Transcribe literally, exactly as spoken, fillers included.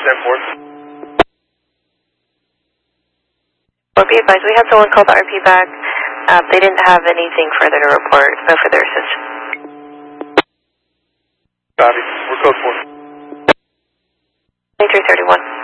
ten four. Well, be advised, we had someone call the R P back. Uh, they didn't have anything further to report, no further assistance. Copy. We're code four. twenty-three thirty-one.